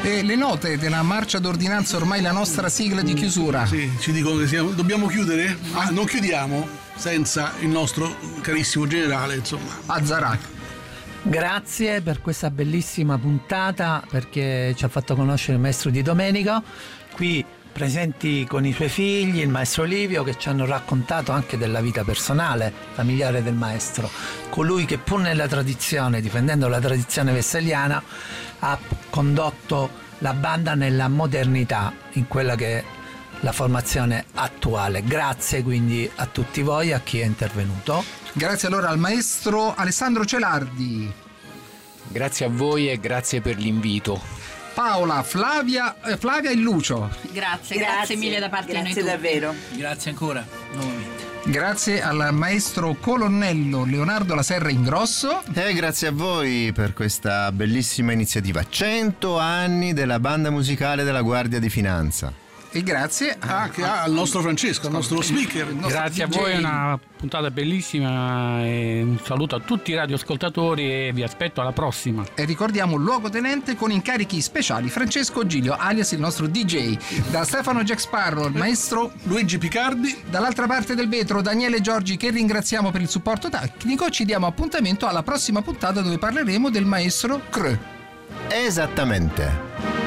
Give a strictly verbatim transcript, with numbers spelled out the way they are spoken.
E le note della marcia d'ordinanza, ormai la nostra sigla di chiusura. Sì, ci dicono che siamo, dobbiamo chiudere? Ah, non chiudiamo senza il nostro carissimo generale, insomma. Azarak. Grazie per questa bellissima puntata, perché ci ha fatto conoscere il maestro Di Domenico, qui presenti con i suoi figli, il maestro Livio, che ci hanno raccontato anche della vita personale, familiare del maestro, colui che pur nella tradizione, difendendo la tradizione vessaliana, ha condotto la banda nella modernità, in quella che è la formazione attuale. Grazie quindi a tutti voi, a chi è intervenuto. Grazie allora al maestro Alessandro Celardi. Grazie a voi e grazie per l'invito. Paola, Flavia, eh, Flavia e Lucio. Grazie, grazie, grazie mille da parte di noi tutti. Davvero. Grazie ancora, nuovamente. Grazie al maestro colonnello Leonardo Laserra Ingrosso. E grazie a voi per questa bellissima iniziativa. cento anni della banda musicale della Guardia di Finanza. E grazie anche al nostro Francesco, al nostro speaker. Grazie D J. A voi, è una puntata bellissima e un saluto a tutti i radioascoltatori e vi aspetto alla prossima. E ricordiamo il luogotenente con incarichi speciali Francesco Giglio, alias il nostro D J. Da Stefano Jack Sparrow, il maestro Luigi Picardi. Dall'altra parte del vetro Daniele Giorgi, che ringraziamo per il supporto tecnico. Ci diamo appuntamento alla prossima puntata, dove parleremo del maestro Cr. Esattamente.